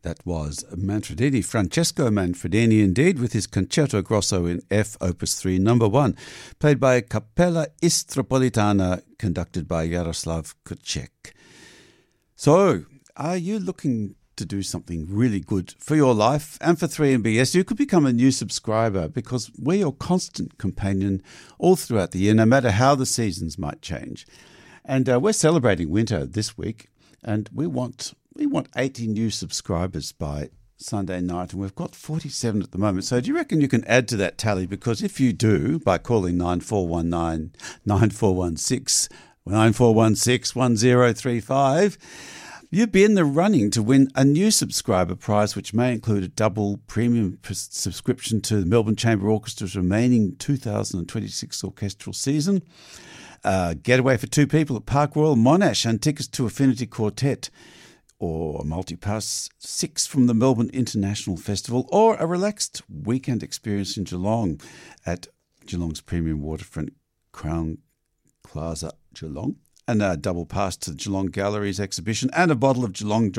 That was Manfredini, Francesco Manfredini indeed, with his Concerto Grosso in F, Opus 3, number 1, played by Cappella Istropolitana, conducted by Jaroslav Kucek. So, are you looking to do something really good for your life and for 3MBS? You could become a new subscriber because we're your constant companion all throughout the year, no matter how the seasons might change. And we're celebrating winter this week, and we want 80 new subscribers by Sunday night, and we've got 47 at the moment. So do you reckon you can add to that tally? Because if you do, by calling 9419 9416 9416 1035, you'd be in the running to win a new subscriber prize, which may include a double premium subscription to the Melbourne Chamber Orchestra's remaining 2026 orchestral season, getaway for 2 people at Park Royal Monash, and tickets to Affinity Quartet, or a multipass 6 from the Melbourne International Festival, or a relaxed weekend experience in Geelong at Geelong's premium waterfront Crown Plaza Geelong, and a double pass to the Geelong Galleries exhibition, and a bottle of Geelong